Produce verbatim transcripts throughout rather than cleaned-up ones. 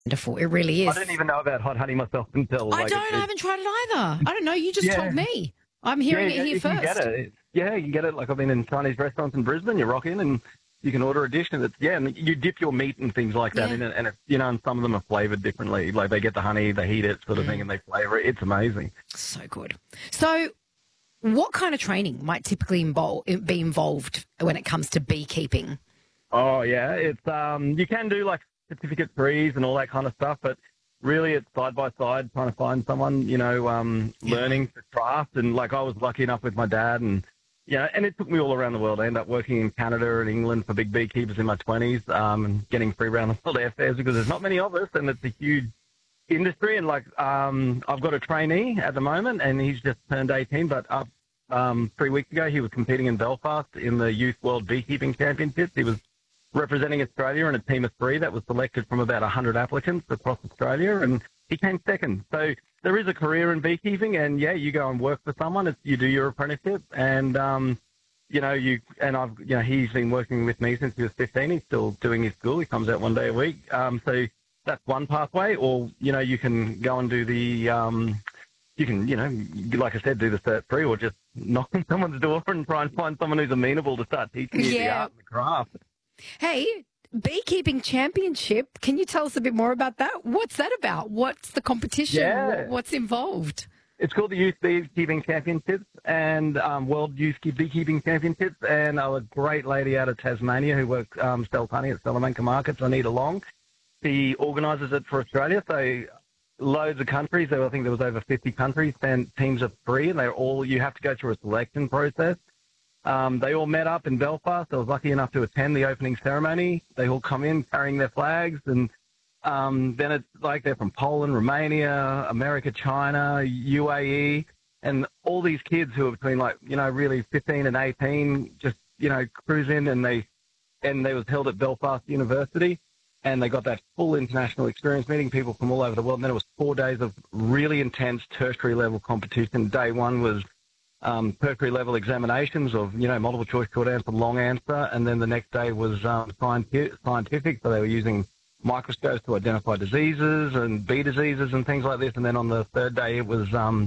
Wonderful. It really I is. didn't even know about hot honey myself until I like don't. it, I it, haven't tried it either. I don't know. You just yeah, told me. I'm yeah, hearing it yeah, here you can get first. it. Yeah, you can get it. Like I've been in Chinese restaurants in Brisbane. You rock in and you can order a dish, and it's yeah, and you dip your meat and things like that Yeah. in it, and it's you know, and some of them are flavored differently. Like they get the honey, they heat it, sort of thing, Mm, and they flavor it. It's amazing. so good. So, what kind of training might typically involve, be involved when it comes to beekeeping? Oh yeah, it's um, you can do like certificate threes and all that kind of stuff, but really it's side by side trying to find someone, you know, um, Yeah. learning to craft. And like I was lucky enough with my dad, and yeah, and it took me all around the world. I ended up working in Canada and England for big beekeepers in my twenties, um, and getting free round the world airfares because there's not many of us, and it's a huge industry. And like um, I've got a trainee at the moment, and he's just turned eighteen, but up. Um, three weeks ago, he was competing in Belfast in the Youth World Beekeeping Championships. He was representing Australia in a team of three that was selected from about one hundred applicants across Australia, and he came second. So there is a career in beekeeping, and yeah, you go and work for someone. It's, you do your apprenticeship, and um, you know you and I've you know he's been working with me since he was fifteen. He's still doing his school. He comes out one day a week. Um, so that's one pathway, or you know you can go and do the um, you can you know like I said do the cert three, or just knock on someone's door and try and find someone who's amenable to start teaching you the Yeah. art and the craft. Hey, beekeeping championship. Can you tell us a bit more about that? What's that about? What's the competition? Yeah. What, what's involved? It's called the Youth Beekeeping Championships and um, World Youth Beekeeping Championships. And a great lady out of Tasmania who works um, sells honey at Salamanca Markets, Anita Long. She organises it for Australia. So loads of countries. So I think there was over fifty countries and teams of three. And they're all you have to go through a selection process. Um, they all met up in Belfast. I was lucky enough to attend the opening ceremony. They all come in carrying their flags, and um, then it's like they're from Poland, Romania, America, China, U A E, and all these kids who are between like, you know, really fifteen and eighteen just, you know, cruise in, and they, and they was held at Belfast University, and they got that full international experience, meeting people from all over the world. And then it was four days of really intense tertiary level competition. Day one was Um, tertiary level examinations of, you know, multiple choice, short answer, long answer. And then the next day was um, scientific, scientific. So they were using microscopes to identify diseases and bee diseases and things like this. And then on the third day, it was, um,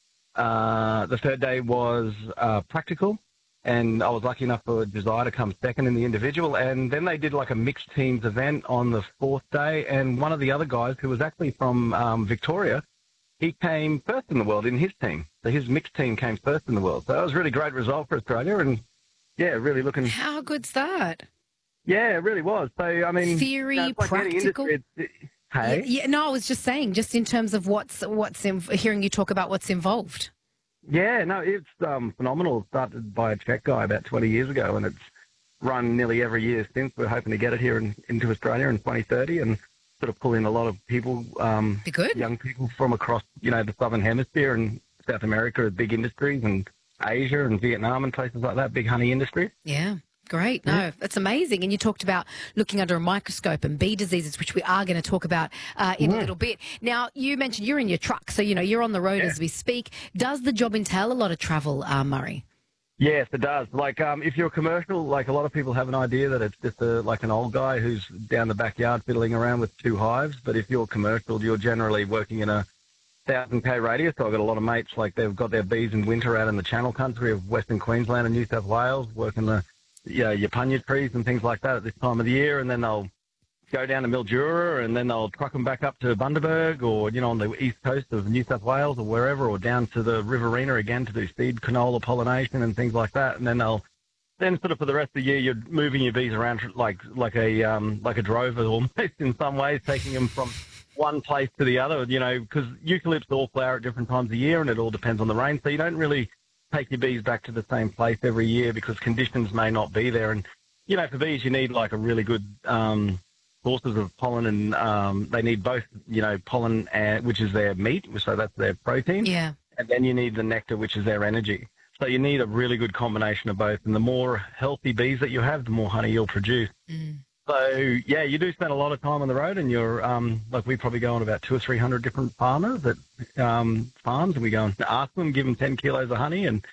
uh, the third day was uh, practical. And I was lucky enough for Josiah to come second in the individual. And then they did like a mixed teams event on the fourth day. And one of the other guys who was actually from um, Victoria, he came first in the world in his team. So his mixed team came first in the world. So that was a really great result for Australia. And, yeah, really looking... How good's that? Yeah, it really was. So, I mean... Theory, you know, it's like any practical? industry, it's, it, hey? Yeah, yeah, no, I was just saying, just in terms of what's what's in, hearing you talk about what's involved. Yeah, no, it's um, phenomenal. It started by a Czech guy about twenty years ago, and it's run nearly every year since. We're hoping to get it here in, into Australia in twenty thirty and sort of pull in a lot of people, um, Be good. young people from across, you know, the Southern Hemisphere and South America are big industries, and Asia and Vietnam and places like that, big honey industry. Yeah. Great. No, that's amazing. And you talked about looking under a microscope and bee diseases, which we are going to talk about uh, in Yeah. a little bit. Now, you mentioned you're in your truck, so, you know, you're on the road Yeah. as we speak. Does the job entail a lot of travel, uh, Murray? Yes, it does. Like, um, if you're commercial, like a lot of people have an idea that it's just a, like an old guy who's down the backyard fiddling around with two hives. But if you're commercial, you're generally working in a thousand k radius. So I've got a lot of mates, like they've got their bees in winter out in the Channel Country of Western Queensland and New South Wales, working the, yeah, your punya trees and things like that at this time of the year. And then they'll go down to Mildura, and then they'll truck them back up to Bundaberg, or, you know, on the east coast of New South Wales or wherever, or down to the Riverina again to do seed canola pollination and things like that. And then they'll, then sort of for the rest of the year, you're moving your bees around like like a um, like a drover almost in some ways, taking them from one place to the other, you know, because eucalypts all flower at different times of year, and it all depends on the rain. So you don't really take your bees back to the same place every year because conditions may not be there. And, you know, for bees, you need like a really good um, sources of pollen, and um, they need both, you know, pollen, and, which is their meat, so that's their protein. Yeah. And then you need the nectar, which is their energy. So you need a really good combination of both. And the more healthy bees that you have, the more honey you'll produce. Mm. So, yeah, you do spend a lot of time on the road, and you're, um, like, we probably go on about two or three hundred different farmers at um, farms, and we go and ask them, give them ten kilos of honey, and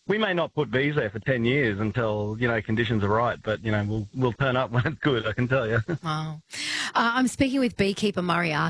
we may not put bees there for ten years until, you know, conditions are right, but, you know, we'll we'll turn up when it's good, I can tell you. Wow. Uh, I'm speaking with beekeeper Murray Arkin.